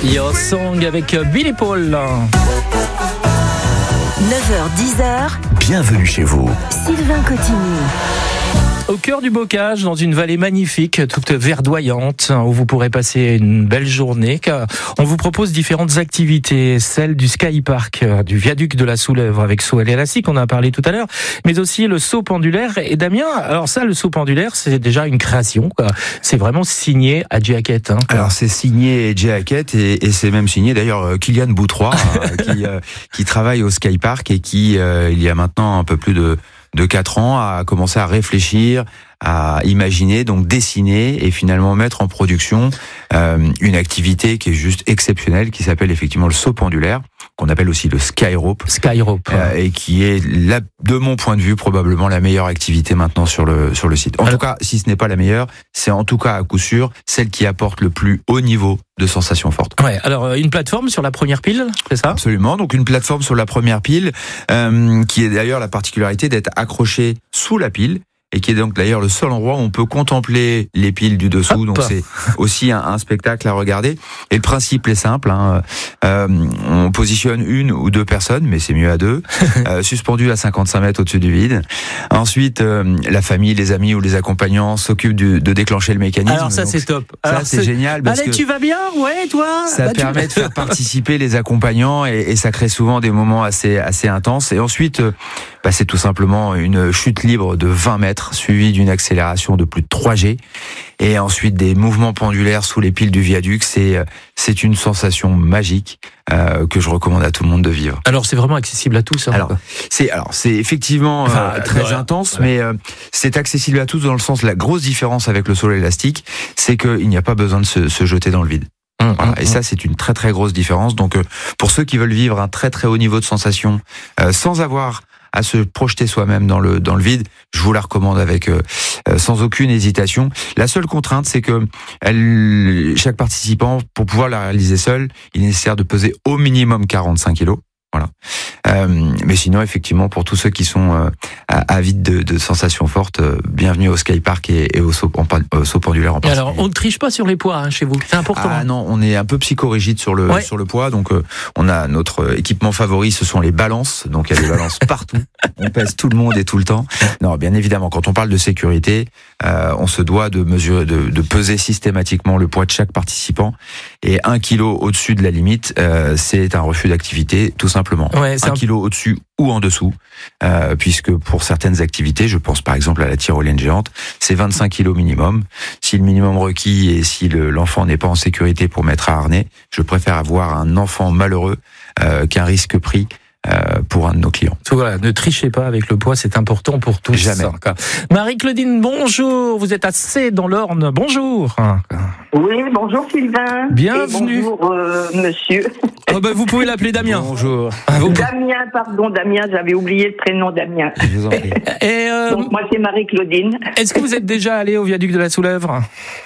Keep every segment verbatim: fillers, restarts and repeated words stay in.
Your Song avec Billy Paul. neuf heures dix. Bienvenue chez vous. Sylvain Cotigny. Au cœur du bocage, dans une vallée magnifique, toute verdoyante, où vous pourrez passer une belle journée. On vous propose différentes activités, celle du Sky Park, du viaduc de la Soulèvre avec saut à l'élastique, on en a parlé tout à l'heure, mais aussi le saut pendulaire. Et Damien, alors ça, le saut pendulaire, c'est déjà une création, quoi. C'est vraiment signé Adji Hackett. Hein, alors c'est signé Adji Hackett et, et c'est même signé d'ailleurs Kylian Boutrois, qui, euh, qui travaille au Sky Park et qui, euh, il y a maintenant un peu plus de de quatre ans, a commencé à réfléchir, à imaginer, donc dessiner et finalement mettre en production euh, une activité qui est juste exceptionnelle, qui s'appelle effectivement le saut pendulaire, qu'on appelle aussi le Skyrope. Skyrope. Euh, et qui est, là, de mon point de vue, probablement la meilleure activité maintenant sur le sur le site. En Alors, tout cas, si ce n'est pas la meilleure, c'est en tout cas à coup sûr celle qui apporte le plus haut niveau de sensations fortes. Ouais, alors une plateforme sur la première pile, c'est ça ? Absolument, donc une plateforme sur la première pile, euh, qui est d'ailleurs la particularité d'être accrochée sous la pile, et qui est donc d'ailleurs le seul endroit où on peut contempler les piles du dessous. Hop. Donc c'est aussi un, un spectacle à regarder. Et le principe est simple, hein. Euh, on positionne une ou deux personnes, mais c'est mieux à deux, euh, suspendues à cinquante-cinq mètres au-dessus du vide. Ensuite, euh, la famille, les amis ou les accompagnants s'occupent du, de déclencher le mécanisme. Alors ça, donc, c'est top. Ça, Alors, c'est, c'est génial. Parce Allez, que tu vas bien ? Ouais, toi ? Ça bah, permet tu... de faire participer les accompagnants et, et ça crée souvent des moments assez, assez intenses. Et ensuite, euh, bah, c'est tout simplement une chute libre de vingt mètres, suivi d'une accélération de plus de trois G, et ensuite des mouvements pendulaires sous les piles du viaduc. C'est c'est une sensation magique euh, que je recommande à tout le monde de vivre. Alors c'est vraiment accessible à tous. Hein, alors c'est alors c'est effectivement enfin, euh, très ouais, intense, ouais. mais euh, c'est accessible à tous dans le sens, la grosse différence avec le saut élastique, c'est qu'il n'y a pas besoin de se, se jeter dans le vide. Mmh, voilà. mmh, et ça, c'est une très très grosse différence. Donc euh, pour ceux qui veulent vivre un très très haut niveau de sensation euh, sans avoir à se projeter soi-même dans le dans le vide, je vous la recommande avec euh, sans aucune hésitation. La seule contrainte, c'est que elle, chaque participant, pour pouvoir la réaliser seul, il est nécessaire de peser au minimum quarante-cinq kilos. Voilà. Euh, mais sinon, effectivement, pour tous ceux qui sont euh, avides de, de sensations fortes, euh, bienvenue au Sky Park et, et au saut, en, au saut pendulaire en particulier. Alors, on ne triche pas sur les poids hein, chez vous, c'est important. Ah non, on est un peu psychorigide sur le ouais. sur le poids, donc euh, on a notre équipement favori, ce sont les balances, donc il y a des balances partout. On pèse tout le monde et tout le temps. Non, bien évidemment, quand on parle de sécurité, euh, on se doit de mesurer, de, de peser systématiquement le poids de chaque participant, et un kilo au-dessus de la limite, euh, c'est un refus d'activité, tout simplement. Ouais, un, un kilo au-dessus ou en dessous, euh, puisque pour certaines activités, je pense par exemple à la tyrolienne géante, c'est vingt-cinq kilos minimum. Si le minimum requis et si le, l'enfant n'est pas en sécurité pour mettre à harnais, je préfère avoir un enfant malheureux euh, qu'un risque pris Euh, pour un de nos clients. Voilà, ne trichez pas avec le poids, c'est important pour tous. Jamais. Marie-Claudine, bonjour, vous êtes assez dans l'Orne, bonjour. Oui, bonjour Sylvain. Bienvenue. Et bonjour euh, monsieur. Oh ben vous pouvez l'appeler Damien. Bonjour. Ah, vous... Damien, pardon Damien, j'avais oublié le prénom Damien. Je vous en prie. Et euh... Donc moi c'est Marie-Claudine. Est-ce que vous êtes déjà allé au viaduc de la Soulèvre ?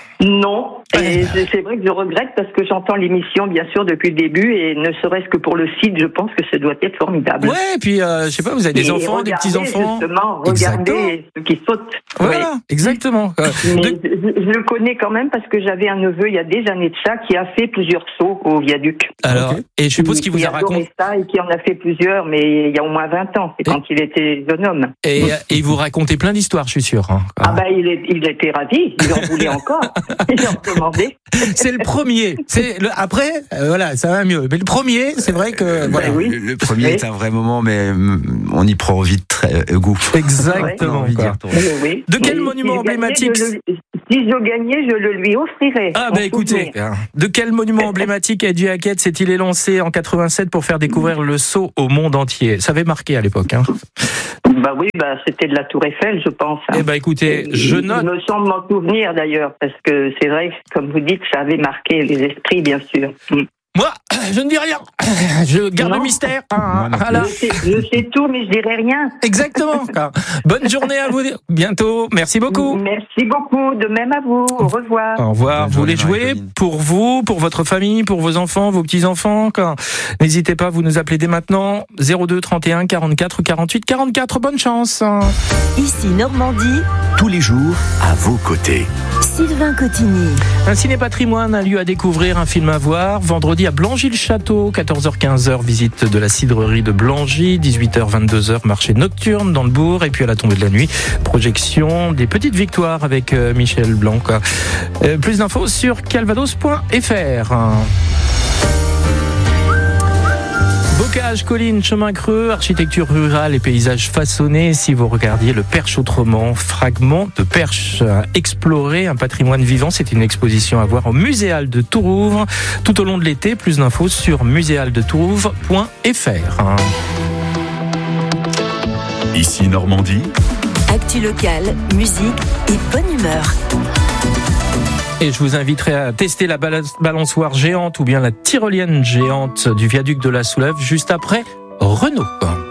Non, et c'est vrai que je regrette parce que j'entends l'émission bien sûr depuis le début et ne serait-ce que pour le site, je pense que ça doit être formidable. Ouais, et puis euh, je sais pas, vous avez des et enfants, des petits-enfants. Justement, regardez ceux qui sautent. Voilà, ouais. Exactement. Mais de... je, je le connais quand même parce que j'avais un neveu il y a des années de ça qui a fait plusieurs sauts au viaduc. Alors, okay. Et je suppose qu'il vous a raconté ça et qui en a fait plusieurs, mais il y a au moins vingt ans, c'est et... quand il était jeune homme. Et, et il vous racontait plein d'histoires, je suis sûr. Hein. Ah bah il, est, il était ravi, il en voulait encore. C'est le premier. C'est le, après, euh, voilà, ça va mieux. Mais le premier, c'est vrai que voilà. Oui. Le, le premier oui. est un vrai moment, mais on y prend vite très euh, goût. Exactement. Ouais. Oui, oui. De quel mais monument si emblématique gagnais, le, Si je gagnais, je le lui offrirais. Ah bah écoutez, de quel monument emblématique Adji Hackett s'est-il élancé en quatre-vingt-sept pour faire découvrir le saut au monde entier ? Ça avait marqué à l'époque. Hein. Bah oui, bah c'était de la Tour Eiffel, je pense. Hein. Eh bah écoutez, je note. Il me semble m'en souvenir d'ailleurs, parce que c'est vrai que, comme vous dites, ça avait marqué les esprits, bien sûr. Moi, je ne dis rien. Je garde non. le mystère. Hein, voilà. je, sais, je sais tout, mais je dirai rien. Exactement. Bonne journée à vous. Bientôt. Merci beaucoup. Merci beaucoup. De même à vous. Au revoir. Au revoir. Bonne vous voulez jouer pour vous, pour votre famille, pour vos enfants, vos petits-enfants. N'hésitez pas, vous nous appelez dès maintenant. zéro deux trente et un quarante-quatre quarante-huit quarante-quatre. Bonne chance. Ici Normandie. Tous les jours, à vos côtés. Sylvain Cotigny. Un ciné-patrimoine, un lieu à découvrir, un film à voir. Vendredi midi à Blangy-le-Château, quatorze heures quinze heures, visite de la cidrerie de Blangy, dix-huit heures vingt-deux heures, marché nocturne dans le bourg, et puis à la tombée de la nuit, projection des petites victoires avec euh, Michel Blanc. Euh, plus d'infos sur calvados point f r. Bocage, collines, chemin creux, architecture rurale et paysages façonnés. Si vous regardiez le Perche autrement, fragment de Perche exploré, un patrimoine vivant, c'est une exposition à voir au Muséal de Tourouvre tout au long de l'été. Plus d'infos sur muséal de tourouvre point f r. Ici Normandie. Actu locale, musique et bonne humeur. Et je vous inviterai à tester la balançoire géante ou bien la tyrolienne géante du viaduc de la Soulève juste après Renault.